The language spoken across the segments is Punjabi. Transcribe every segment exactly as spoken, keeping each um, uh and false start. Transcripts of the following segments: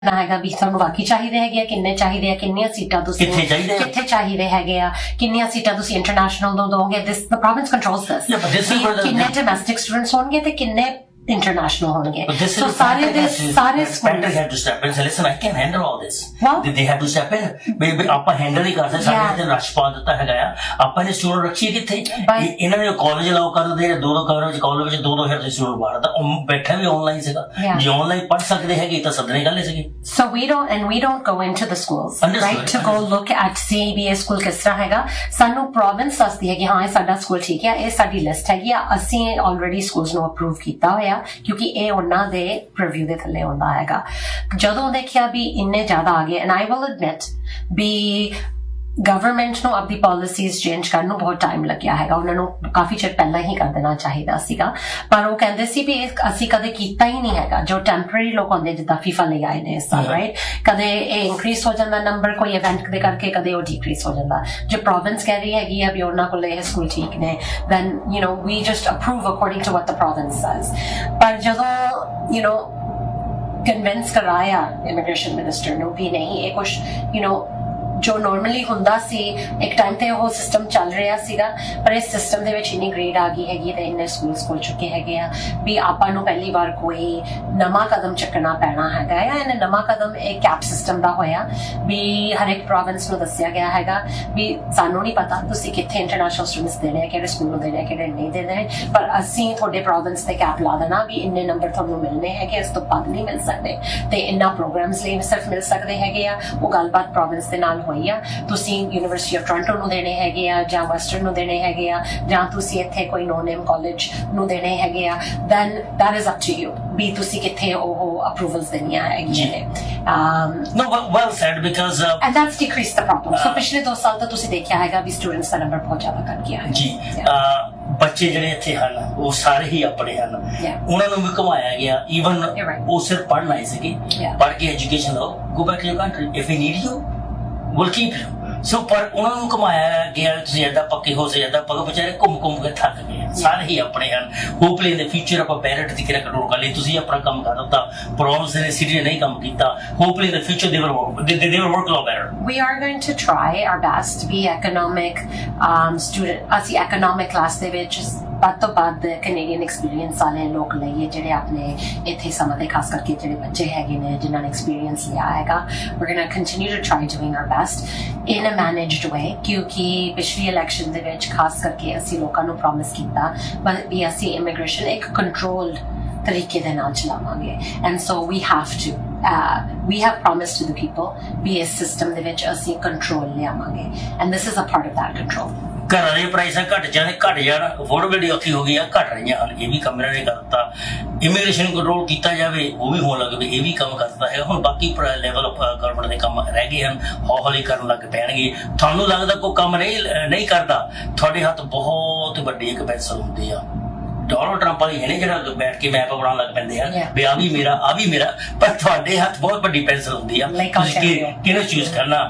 ਹੈਗਾ ਵੀ ਤੁਹਾਨੂੰ ਬਾਕੀ ਚਾਹੀਦੇ ਹੈਗੇ ਆ, ਕਿੰਨੇ ਚਾਹੀਦੇ ਆ, ਕਿੰਨੀਆਂ ਸੀਟਾਂ ਤੁਸੀਂ ਕਿੱਥੇ ਚਾਹੀਦੇ ਹੈਗੇ ਆ, ਕਿੰਨੀਆਂ ਸੀਟਾਂ ਤੁਸੀਂ ਇੰਟਰਨੈਸ਼ਨਲ ਨੂੰ ਦੋਗੇ। ਦਿਸ ਦ ਪ੍ਰੋਵਿੰਸ ਕੰਟਰੋਲਸ ਦਿਸ ਕਿੰਨੇ ਡੋਮੈਸਟਿਕ ਸਟੂਡੈਂਟਸ ਹੋਣਗੇ ਤੇ ਕਿੰਨੇ international ਹੋਣਗੇ। So ਸਾਰੇ ਦੇ ਸਾਰੇ countries had to step in and say, listen, I can't handle all this. They, they had to step in. ਵੀ ਆਪਾਂ ਹੈਂਡਲ ਨਹੀਂ ਕਰ ਸਕਦੇ, ਸਾਡੇ ਤੇ ਰਸ਼ ਪਾ ਦਿੱਤਾ ਹੈਗਾ ਆ। ਆਪਾਂ ਨੇ ਸਟੂਡੈਂਟ ਰੱਖੀਏ ਕਿੱਥੇ? ਇਹਨਾਂ ਨੇ ਕਾਲਜ ਅਲਾਉ ਕਰ ਦਿੰਦੇ, ਦੋ ਦੋ ਕਮਰੇ ਵਿੱਚ ਕਾਲਜ ਵਿੱਚ ਦੋ ਦੋ ਹਜ਼ਾਰ ਦੇ ਸਟੂਡੈਂਟ ਬਾਹਰ, ਤਾਂ ਉਹ ਬੈਠਾ ਵੀ ਆਨਲਾਈਨ ਸੀਗਾ। ਜੇ ਆਨਲਾਈਨ ਪੜ੍ਹ ਸਕਦੇ ਹੈਗੇ ਤਾਂ ਸਦਨੇ ਗੱਲ ਸੀਗੀ। So we don't and we don't go into the schools, right, to go look at C B S school ਕਿਸ ਤਰ੍ਹਾਂ ਹੈਗਾ। ਸਾਨੂੰ ਪ੍ਰੋਵਿੰਸ ਦੱਸਦੀ ਹੈ ਕਿ ਹਾਂ ਇਹ ਸਾਡਾ ਸਕੂਲ ਠੀਕ ਹੈ, ਇਹ ਸਾਡੀ ਲਿਸਟ ਹੈਗੀ ਆ, ਅਸੀਂ ਆਲਰੇਡੀ ਸਕੂਲਸ ਨੂੰ ਅਪਰੂਵ ਕੀਤਾ ਹੋਇਆ ਕਿਉਂਕਿ ਇਹ ਉਹਨਾਂ ਦੇ ਪ੍ਰੀਵਿਊ ਦੇ ਥੱਲੇ ਹੁੰਦਾ ਹੈਗਾ। ਜਦੋਂ ਦੇਖਿਆ ਵੀ ਇੰਨੇ ਜ਼ਿਆਦਾ ਆ ਗਏ, and I will admit we government ਨੂੰ ਆਪਣੀ ਪਾਲਿਸੀਜ਼ ਚੇਂਜ ਕਰਨ ਨੂੰ ਬਹੁਤ ਟਾਈਮ ਲੱਗਿਆ ਹੈਗਾ। ਉਹਨਾਂ ਨੂੰ ਕਾਫੀ ਚਿਰ ਪਹਿਲਾਂ ਹੀ ਕਰ ਦੇਣਾ ਚਾਹੀਦਾ ਸੀਗਾ, ਪਰ ਉਹ ਕਹਿੰਦੇ ਸੀ ਵੀ ਅਸੀਂ ਕਦੇ ਕੀਤਾ ਹੀ ਨਹੀਂ ਹੈਗਾ। ਜੋ ਟੈਂਪਰੇਰੀ ਲੋਕ ਹੁੰਦੇ ਜਿੱਦਾਂ ਫੀਫਾ ਲਈ ਆਏ ਨੇ ਇਸ ਸਾਲ, ਰਾਈਟ, ਕਦੇ ਇਹ ਇਨਕਰੀਜ਼ ਹੋ ਜਾਂਦਾ ਨੰਬਰ ਕੋਈ ਇਵੈਂਟ ਦੇ ਕਰਕੇ, ਕਦੇ ਉਹ ਡਿਕਰੀਜ਼ ਹੋ ਜਾਂਦਾ। ਜੇ ਪ੍ਰੋਵਿੰਸ ਕਹਿ ਰਹੀ ਹੈਗੀ ਆ ਵੀ ਉਹਨਾਂ ਕੋਲ ਇਹ ਸਕੂਲ ਠੀਕ ਨੇ, then you know we just approve according to what the province says। ਪਰ ਜਦੋਂ you know ਕਨਵਿੰਸ ਕਰਾਇਆ ਇਮੀਗ੍ਰੇਸ਼ਨ ਮਿਨਿਸਟਰ ਨੂੰ ਵੀ ਨਹੀਂ ਇਹ ਕੁਛ you know ਜੋ ਨੋਰਮਲੀ ਹੁੰਦਾ ਸੀ, ਇੱਕ ਟਾਈਮ ਤੇ ਉਹ ਸਿਸਟਮ ਚੱਲ ਰਿਹਾ ਸੀਗਾ, ਪਰ ਇਸ ਸਿਸਟਮ ਦੇ ਵਿੱਚ ਇੰਨੀ ਗ੍ਰੇਡ ਆ ਗਈ ਹੈਗੀ ਤੇ ਇੰਨੇ ਸਕੂਲਸ ਖੁੱਲ ਚੁੱਕੇ ਹੈਗੇ ਆ ਵੀ ਆਪਾਂ ਨੂੰ ਪਹਿਲੀ ਵਾਰ ਕੋਈ ਨਵਾਂ ਕਦਮ ਚੱਕਣਾ ਪੈਣਾ ਹੈਗਾ ਆ। ਇਹਨੇ ਨਵਾਂ ਕਦਮ ਇਹ ਕੈਪ ਸਿਸਟਮ ਦਾ ਹੋਇਆ ਵੀ ਹਰ ਇੱਕ ਪ੍ਰੋਵਿੰਸ ਨੂੰ ਦੱਸਿਆ ਗਿਆ ਹੈਗਾ ਵੀ ਸਾਨੂੰ ਨਹੀਂ ਪਤਾ ਤੁਸੀਂ ਕਿੱਥੇ ਇੰਟਰਨੈਸ਼ਨਲ ਸਟੂਡੈਂਟਸ ਦੇਣੇ, ਕਿਹੜੇ ਸਕੂਲ ਨੂੰ ਦੇਣੇ, ਕਿਹੜੇ ਨਹੀਂ ਦੇਣੇ, ਪਰ ਅਸੀਂ ਤੁਹਾਡੇ ਪ੍ਰੋਵਿੰਸ ਤੇ ਕੈਪ ਲਾ ਦੇਣਾ ਵੀ ਇੰਨੇ ਨੰਬਰ ਤੁਹਾਨੂੰ ਮਿਲਣੇ ਹੈਗੇ, ਇਸ ਤੋਂ ਵੱਧ ਨਹੀਂ ਮਿਲ ਸਕਦੇ ਤੇ ਇੰਨਾ ਪ੍ਰੋਗਰਾਮਸ ਲਈ ਸਿਰਫ ਮਿਲ ਸਕਦੇ ਹੈਗੇ ਆ। ਉਹ ਗੱਲਬਾਤ ਪ੍ਰੋਵਿੰਸ ਦੇ ਨਾਲ ਹੋਈ ਆ। ਤੁਸੀਂ ਯੂਨੀਵਰਸਿਟੀ ਆਫ ਟੋਰਾਂਟੋ ਨੂੰ ਦੇਣੇ ਹੈਗੇ ਆ ਜਾਂ ਵੈਸਟਰਨ ਨੂੰ ਦੇਣੇ ਹੈਗੇ ਆ ਜਾਂ ਤੁਸੀਂ ਇੱਥੇ ਕੋਈ ਨੋ ਨੇਮ ਕਾਲਜ ਨੂੰ ਦੇਣੇ ਹੈਗੇ ਆ, then that is up to you ਵੀ ਤੁਸੀਂ ਕਿੱਥੇ ਉਹ ਅਪਰੂਵਲਸ ਦੇਣੀਆਂ ਹੈਗੀਆਂ ਨੇ। No, well said, because uh, and that's decreased the problem. So ਪਿਛਲੇ ਦੋ ਸਾਲ ਤੋਂ ਤੁਸੀਂ ਦੇਖਿਆ ਹੈਗਾ ਵੀ ਸਟੂਡੈਂਟਸ ਦਾ ਨੰਬਰ ਬਹੁਤ ਜ਼ਿਆਦਾ ਘਟ ਗਿਆ ਹੈ ਜੀ। ਬੱਚੇ ਜਿਹੜੇ ਇੱਥੇ ਹਨ ਉਹ ਸਾਰੇ ਹੀ ਆਪਣੇ ਹਨ, ਉਹਨਾਂ ਨੂੰ ਵੀ ਘੁਮਾਇਆ ਗਿਆ। ਈਵਨ ਉਹ ਸਿਰਫ ਪੜ੍ਹਨ ਆਏ ਸੀਗੇ, ਪੜ੍ਹ ਕੇ ਐਜੂਕੇਸ਼ਨ ਲਓ, go back to your country, if we need you will keep you। ਸੋ ਪਰ ਉਹਨਾਂ ਨੂੰ ਘੁਮਾਇਆ ਗਿਆ ਤੁਸੀਂ ਏਦਾਂ ਪੱਕੇ ਹੋ ਸੇ ਏਦਾਂ ਪੱਕੇ, ਵਿਚਾਰੇ ਘੁੰਮ ਘੁੰਮ ਕੇ ਥੱਕ ਗਏ, ਸਾਰੇ ਹੀ ਆਪਣੇ ਹਨ। ਹੋਪਫੁਲੀ ਇਨ ਦ ਫਿਊਚਰ ਆਪਾਂ ਬੈਰਟ ਦੀ ਕਿਹੜਾ ਕੰਟਰੋਲ ਕਰ ਲਈ, ਤੁਸੀਂ ਆਪਣਾ ਕੰਮ ਕਰ ਦਿੱਤਾ, ਪ੍ਰੋਬਲਮਸ ਨੇ ਸਿਟੀ ਨੇ ਨਹੀਂ ਕੰਮ ਕੀਤਾ। Hopefully in the future they will work ਦੇ they will work a lot better. We are going to try our best to be economic um student ਅਸੀਂ economic class ਦੇ ਵਿੱਚ ਵੱਧ ਤੋਂ ਵੱਧ ਕੈਨੇਡੀਅਨ ਐਕਸਪੀਰੀਅੰਸ ਵਾਲੇ ਲੋਕ ਲਈਏ ਜਿਹੜੇ ਆਪਣੇ ਇੱਥੇ ਸਮਾਂ ਦੇ, ਖਾਸ ਕਰਕੇ ਜਿਹੜੇ ਬੱਚੇ ਹੈਗੇ ਨੇ ਜਿਨ੍ਹਾਂ ਨੇ ਐਕਸਪੀਰੀਅੰਸ ਲਿਆ ਹੈਗਾ। we're going to continue to try doing our best in a managed way ਕਿਉਂਕਿ ਪਿਛਲੀ ਇਲੈਕਸ਼ਨ ਦੇ ਵਿੱਚ ਖਾਸ ਕਰਕੇ ਅਸੀਂ ਲੋਕਾਂ ਨੂੰ ਪ੍ਰੋਮਿਸ ਕੀਤਾ ਵੀ ਅਸੀਂ ਇਮੀਗ੍ਰੇਸ਼ਨ ਇੱਕ ਕੰਟਰੋਲਡ ਤਰੀਕੇ ਦੇ ਨਾਲ ਚਲਾਵਾਂਗੇ। And so we have to we have promised to the people ਵੀ ਇਸ ਸਿਸਟਮ ਦੇ ਵਿੱਚ ਅਸੀਂ ਕੰਟਰੋਲ ਲਿਆਵਾਂਗੇ, and this is a part of that control। ਘਰਾਂ ਦੇ ਪ੍ਰਾਈਸਾਂ ਘੱਟ ਜਾਣੇ ਘੱਟ ਜਾਣ, ਅਫੋਰਡੇਬਿਲਟੀ ਔਖੀ ਹੋ ਗਈ ਆ, ਘੱਟ ਰਹੀਆਂ ਹਨ, ਇਹ ਵੀ ਕੰਮ ਇਹਨਾਂ ਨੇ ਕਰ ਦਿੱਤਾ। ਇਮੀਗ੍ਰੇਸ਼ਨ ਕੰਟਰੋਲ ਕੀਤਾ ਜਾਵੇ, ਉਹ ਵੀ ਹੋਣ ਲੱਗ ਪਏ, ਇਹ ਵੀ ਕੰਮ ਕਰਦਾ ਹੈ। ਹੁਣ ਬਾਕੀ ਲੈਵਲ ਆਫ ਗਵਰਨਮੈਂਟ ਦੇ ਕੰਮ ਰਹਿ ਗਏ ਹਨ, ਹੌਲੀ ਹੌਲੀ ਕਰਨ ਲੱਗ ਪੈਣਗੇ। ਤੁਹਾਨੂੰ ਲੱਗਦਾ ਕੋਈ ਕੰਮ ਨਹੀਂ ਨਹੀਂ ਕਰਦਾ, ਤੁਹਾਡੇ ਹੱਥ ਬਹੁਤ ਵੱਡੀ ਇੱਕ ਪੈਨਸਲ ਹੁੰਦੀ ਆ। ਡੋਨਾਲਡ ਟਰੰਪ ਵਾਲੀ ਹੈ ਨੇ ਜਿਹੜਾ ਬੈਠ ਕੇ ਮੈਪ ਬਣਾਉਣ ਲੱਗ ਪੈਂਦੇ ਆ ਵੀ ਆ ਵੀ ਮੇਰਾ ਆ ਵੀ ਮੇਰਾ, ਪਰ ਤੁਹਾਡੇ ਹੱਥ ਬਹੁਤ ਵੱਡੀ ਪੈਨਸਲ ਹੁੰਦੀ ਆ, ਤੁਸੀਂ ਕਿਹਨੂੰ ਚੂਜ਼ ਕਰਨਾ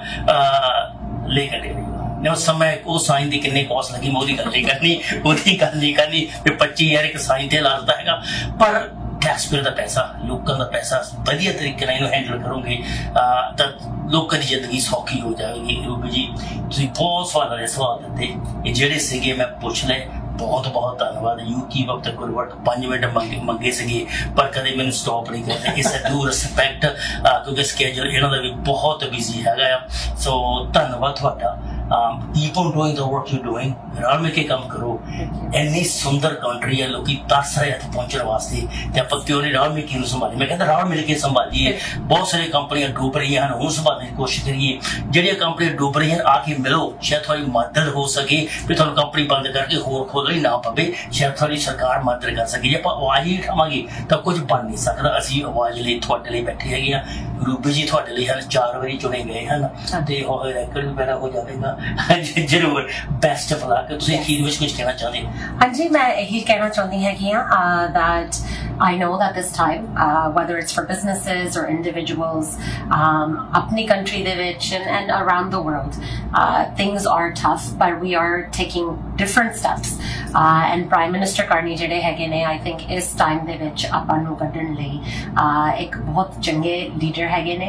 ਲੈ ਕੇ ਉਸ ਸਮੇਂ ਉਹ ਸਾਈਨ ਦੀ ਕਿੰਨੀ ਕੋਸਟ ਲੱਗੀ, ਮੈਂ ਉਹਦੀ ਗੱਲ ਨਹੀਂ ਕਰਨੀ, ਉਹਦੀ ਗੱਲ ਨਹੀਂ ਕਰਨੀ ਵੀ ਪੱਚੀ ਹਜ਼ਾਰ ਇੱਕ ਸਾਈਨ ਤੇ ਲੱਗਦਾ ਹੈਗਾ। ਪਰ ਟੈਕਸਪੇਅਰ ਦਾ ਪੈਸਾ, ਲੋਕਾਂ ਦਾ ਪੈਸਾ ਵਧੀਆ ਤਰੀਕੇ ਨਾਲ ਇਹਨੂੰ ਹੈਂਡਲ ਕਰੋਗੇ ਤਾਂ ਲੋਕਾਂ ਦੀ ਜ਼ਿੰਦਗੀ ਸੌਖੀ ਹੋ ਜਾਵੇਗੀ। ਰੂਬੀ ਜੀ ਤੁਸੀਂ ਬਹੁਤ ਸਵਾਲਾਂ ਦੇ ਸਵਾਲ ਦਿੱਤੇ, ਇਹ ਜਿਹੜੇ ਸੀਗੇ ਮੈਂ ਪੁੱਛ ਲਏ। ਬਹੁਤ ਬਹੁਤ ਧੰਨਵਾਦ। You keep up the good work. ਪੰਜ ਮਿੰਟ ਮੰਗੇ ਮੰਗੇ ਸੀਗੇ ਪਰ ਕਦੇ ਮੈਨੂੰ ਸਟਾਪ ਨਹੀਂ ਕਰਦੇ। ਇਸ ਡੂ ਰਿਸਪੈਕਟ ਕਿਉਂਕਿ ਸਕੇਜੂਲ ਇਹਨਾਂ ਦਾ ਵੀ ਬਹੁਤ ਬਿਜ਼ੀ ਹੈਗਾ ਆ। ਸੋ ਧੰਨਵਾਦ ਤੁਹਾਡਾ। Keep on doing the work you doing. ਰਲ ਮਿਲ ਕੇ ਕੰਮ ਕਰੋ। ਇੰਨੀ ਸੁੰਦਰ ਕੰਟਰੀ ਹੈ, ਲੋਕੀ ਤਰਸ ਰਹੇ ਇੱਥੇ ਪਹੁੰਚਣ ਵਾਸਤੇ, ਤੇ ਆਪਾਂ ਕਿਉਂ ਨਹੀਂ ਰਲ ਮਿਲ ਕੇ ਇਹਨੂੰ ਸੰਭਾਲੀਏ। ਮੈਂ ਕਹਿੰਦਾ ਰਲ ਮਿਲ ਕੇ ਸੰਭਾਲੀਏ। ਬਹੁਤ ਸਾਰੀਆਂ ਕੰਪਨੀਆਂ ਡੁੱਬ ਰਹੀਆਂ ਹਨ, ਉਹਨੂੰ ਸੰਭਾਲਣ ਦੀ ਕੋਸ਼ਿਸ਼ ਕਰੀਏ। ਜਿਹੜੀਆਂ ਕੰਪਨੀਆਂ ਡੁੱਬ ਰਹੀਆਂ ਆ ਕੇ ਮਿਲੋ, ਸ਼ਾਇਦ ਤੁਹਾਡੀ ਮਦਦ ਹੋ ਸਕੇ ਵੀ ਤੁਹਾਨੂੰ ਕੰਪਨੀ ਬੰਦ ਕਰਕੇ ਹੋਰ ਖੋਲ੍ਹਣੀ ਨਾ ਪਵੇ, ਸ਼ਾਇਦ ਤੁਹਾਡੀ ਸਰਕਾਰ ਮਦਦ ਕਰ ਸਕੇ। ਜੇ ਆਪਾਂ ਆਵਾਜ਼ ਹੀ ਉਠਾਵਾਂਗੇ ਤਾਂ ਕੁਝ ਬਣ ਨਹੀਂ ਸਕਦਾ। ਅਸੀਂ ਆਵਾਜ਼ ਲਈ ਤੁਹਾਡੇ ਲਈ ਬੈਠੇ ਹੈਗੇ ਹਾਂ। ਰੂਬੀ ਜੀ ਤੁਹਾਡੇ ਲਈ ਹਨ, ਚਾਰ ਵਾਰੀ ਚੁਣੇ ਗਏ ਹਨ ਤੇ ਹੋਰ ਰੈਕਰਡ ਵੀ ਪੈਦਾ ਹੋ ਜਾਵੇਗਾ। ਜ਼ਰੂਰ ਬੈਸਟ ਆਫ ਲੱਕ ਤੁਸੀਂ ਅਖੀਰ ਵਿੱਚ ਕੁਝ ਕਹਿਣਾ ਚਾਹੁੰਦੇ ਹੋ ਹਾਂਜੀ ਮੈਂ ਇਹੀ ਕਹਿਣਾ ਚਾਹੁੰਦੀ ਹੈਗੀ ਆ that I know that this time uh, whether it's for businesses or individuals um, ਆਪਣੀ country ਦੇ ਵਿੱਚ and, and around the world uh, things are tough but we are taking different steps uh, and Prime Minister Carney ਜਿਹੜੇ ਹੈਗੇ ਨੇ I think ਇਸ time ਦੇ ਵਿੱਚ ਆਪਾਂ ਨੂੰ ਕੱਢਣ ਲਈ uh, ਇੱਕ ਬਹੁਤ ਚੰਗੇ ਲੀਡਰ ਹੈਗੇ ਨੇ